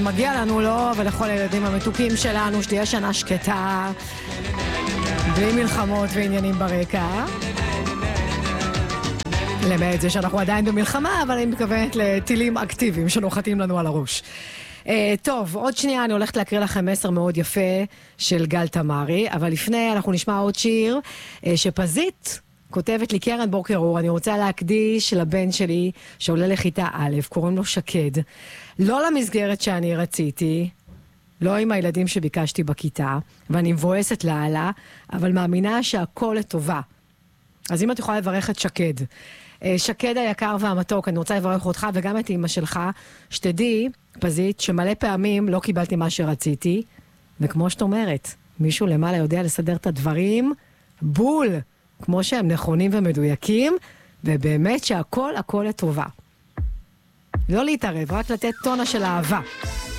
מגיע לנו לא, ולכל הילדים המתוקים שלנו שתהיה שנה שקטה, בלי מלחמות ועניינים ברקע. למעט זה שאנחנו עדיין במלחמה, אבל אני מתכוונת לטילים אקטיביים שנוחתים לנו על הראש. טוב, עוד שנייה אני הולכת להקריא לכם מסר מאוד יפה של גל תמרי, אבל לפני אנחנו נשמע עוד שיר שפזית כותבת לי, קרן בוקר אור, אני רוצה להקדיש לבן שלי שעולה לכיתה א', קוראים לו שקד, לא למסגרת שאני רציתי, לא עם הילדים שביקשתי בכיתה, ואני מבואסת להעלה, אבל מאמינה שהכל לטובה. אז אם את יכולה לברך את שקד. שקד היקר והמתוק, אני רוצה לברך אותך וגם את אמא שלך, שתדעי, פזית, שמלא פעמים לא קיבלתי מה שרציתי, וכמו שאת אומרת, מישהו למעלה יודע לסדר את הדברים, בול, כמו שהם נכונים ומדויקים, ובאמת שהכל הכל לטובה. לא להתערב, רק לתת טונה של אהבה.